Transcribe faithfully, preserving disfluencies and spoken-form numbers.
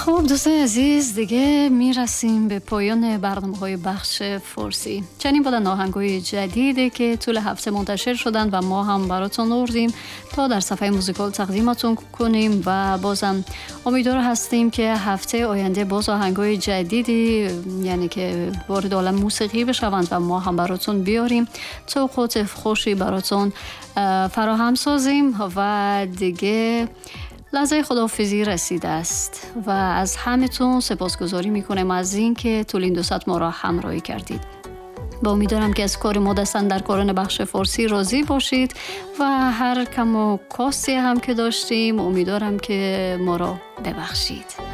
خب دوستان عزیز، دیگه میرسیم به پایان برنامه‌های بخش فارسی. چنین بودن آهنگ‌های جدیدی که طول هفته منتشر شدن و ما هم براتون آوردیم تا در صفحه موزیکال تقدیمتون کنیم و بازم امیدوار هستیم که هفته آینده باز آهنگ‌های جدیدی یعنی که وارد عالم موسیقی بشوند و ما هم براتون بیاریم تا خود خوشی براتون فراهم سازیم. و دیگه لحظه خداحافظی رسیده است و از همتون سپاسگزاری میکنم از این که طول این دو ساعت ما را همراهی کردید. با امیدوارم که از کار ما دستن در کارن بخش فارسی راضی باشید و هر کم و کاستی هم که داشتیم امیدوارم که ما را ببخشید.